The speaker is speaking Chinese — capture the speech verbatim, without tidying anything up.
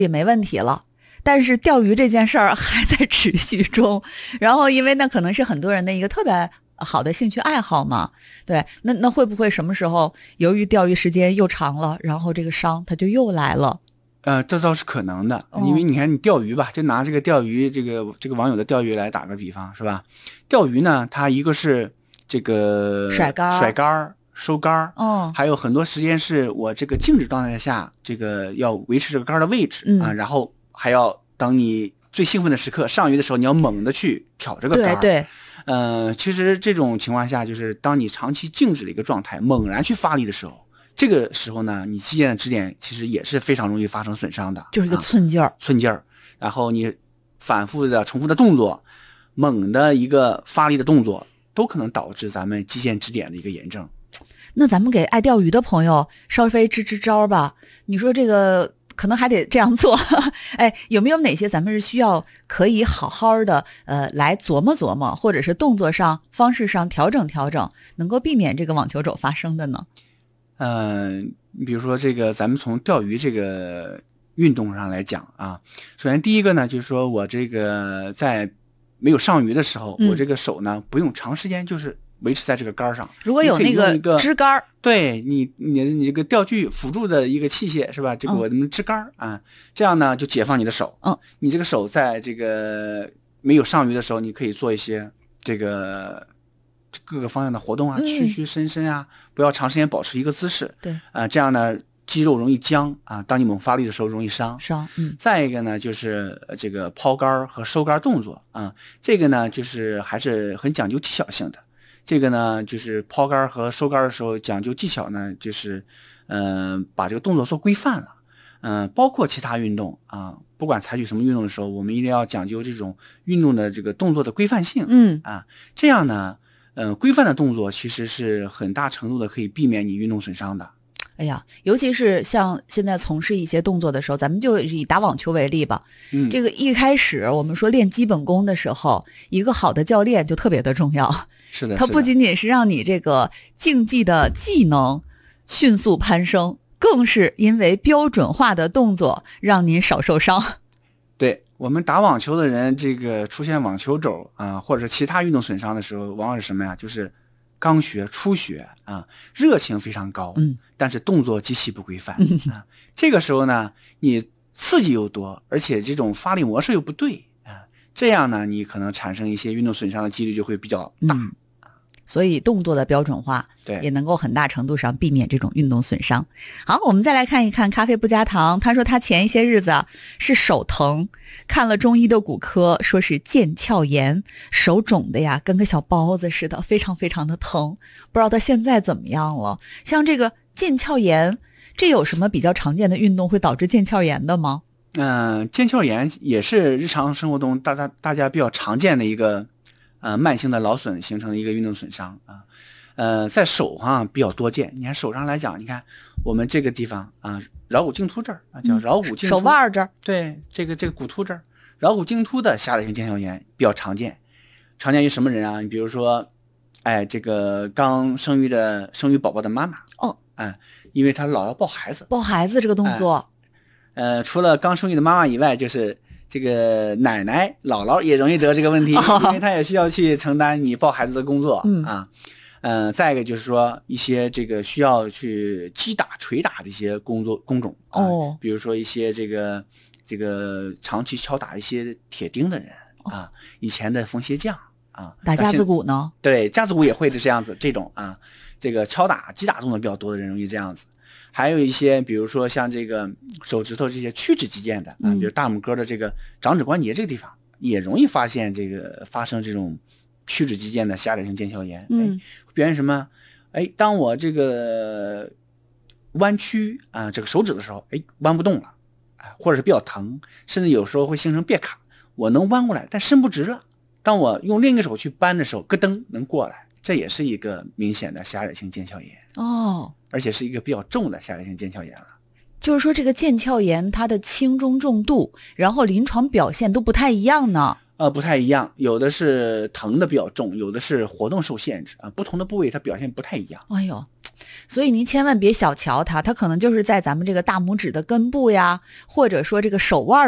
也没问题了。但是钓鱼这件事儿还在持续中，然后因为那可能是很多人的一个特别好的兴趣爱好嘛，对，那那会不会什么时候由于钓鱼时间又长了，然后这个伤它就又来了？ 呃，这倒是可能的， 哦、 因为你看你钓鱼吧，就拿这个钓鱼这个这个网友的钓鱼来打个比方，是吧？钓鱼呢，它一个是这个甩竿、 甩竿、收竿， 哦， 还有很多时间是我这个静止状态下，这个要维持这个竿的位置、 嗯、 啊，然后还要等你最兴奋的时刻上鱼的时候，你要猛地去挑这个竿。 对对。 呃，其实这种情况下，就是当你长期静止的一个状态，猛然去发力的时候，这个时候呢，你肌腱的支点其实也是非常容易发生损伤的， 就是一个寸劲儿、啊， 寸劲儿。然后你反复的、重复的动作，猛的一个发力的动作，都可能导致咱们肌腱支点的一个炎症。 那咱们给爱钓鱼的朋友稍微支支招吧。你说这个可能还得这样做，哎，有没有哪些咱们是需要可以好好的呃来琢磨琢磨，或者是动作上、方式上调整调整，能够避免这个网球肘发生的呢？ 嗯、呃，比如说这个，咱们从钓鱼这个运动上来讲啊，首先第一个呢，就是说我这个在没有上鱼的时候， 嗯、 我这个手呢不用长时间就是维持在这个杆上。 如果有那个支杆， 对你你你这个钓具辅助的一个器械是吧？这个我们支杆、嗯、啊，这样呢就解放你的手。 嗯， 你这个手在这个没有上鱼的时候，你可以做一些这个各个方向的活动啊， 嗯、 屈屈伸伸啊，不要长时间保持一个姿势。 对啊、 呃，这样呢肌肉容易僵啊，当你猛发力的时候容易伤。 伤。嗯。 再一个呢，就是这个抛竿和收竿动作啊，这个呢就是还是很讲究技巧性的。这个呢，就是抛竿和收竿的时候讲究技巧呢，就是，嗯、呃，把这个动作做规范了，嗯、呃，包括其他运动啊，不管采取什么运动的时候，我们一定要讲究这种运动的这个动作的规范性， 嗯啊，这样呢，呃，规范的动作其实是很大程度的可以避免你运动损伤的。 哎呀，尤其是像现在从事一些动作的时候，咱们就以打网球为例吧。 嗯， 这个一开始我们说练基本功的时候，一个好的教练就特别的重要。 是的， 它不仅仅是让你这个竞技的技能迅速攀升，更是因为标准化的动作让您少受伤。 对，我们打网球的人，这个出现网球肘啊、呃，或者其他运动损伤的时候，往往是什么呀？就是刚学初学啊，热情非常高， 嗯， 但是动作极其不规范、嗯、啊。这个时候呢，你刺激又多，而且这种发力模式又不对啊，这样呢，你可能产生一些运动损伤的几率就会比较大。 嗯，所以动作的标准化， 对， 也能够很大程度上避免这种运动损伤。好，我们再来看一看咖啡不加糖。他说他前一些日子啊是手疼，看了中医的骨科，说是腱鞘炎，手肿的呀跟个小包子似的，非常非常的疼。不知道他现在怎么样了？像这个腱鞘炎，这有什么比较常见的运动会导致腱鞘炎的吗？ 嗯、呃，腱鞘炎也是日常生活中大家大家比较常见的一个呃慢性的劳损形成的一个运动损伤啊。呃，在手上比较多见。你看手上来讲，你看我们这个地方啊，桡骨茎突这儿啊，叫桡骨茎突、嗯、 手腕这儿， 对，这个这个骨突这儿，桡骨茎突的下载性腱鞘炎比较常见。常见于什么人啊？你比如说，哎，这个刚生育的生育宝宝的妈妈哦， 哎，因为她老要抱孩子， 抱孩子这个动作， 哎、呃，除了刚生育的妈妈以外，就是这个奶奶、姥姥也容易得这个问题， 哦、 因为她也需要去承担你抱孩子的工作、 嗯、 啊。呃，再一个就是说一些这个需要去击打、捶打的一些工作工种、啊、 哦， 比如说一些这个这个长期敲打一些铁钉的人啊，以前的缝鞋匠啊， 打架子鼓呢？ 对，架子鼓也会是这样子，这种啊，这个敲打、击打动作比较多的人容易这样子。还有一些，比如说像这个手指头这些屈指肌腱的啊， 嗯、 比如大拇哥的这个掌指关节这个地方，也容易发现这个发生这种屈指肌腱的下载性腱鞘炎。 嗯， 表现什么？哎，当我这个弯曲啊、呃、这个手指的时候，哎，弯不动了，啊，或者是比较疼，甚至有时候会形成别卡。我能弯过来，但伸不直了。当我用另一个手去扳的时候，咯噔能过来，这也是一个明显的狭窄性腱鞘炎哦， 而且是一个比较重的狭窄性腱鞘炎了。 就是说，这个腱鞘炎它的轻中重度，然后临床表现都不太一样呢。 呃，不太一样，有的是疼的比较重，有的是活动受限制啊，不同的部位它表现不太一样。 哎呦， 所以您千万别小瞧它，它可能就是在咱们这个大拇指的根部呀，或者说这个手腕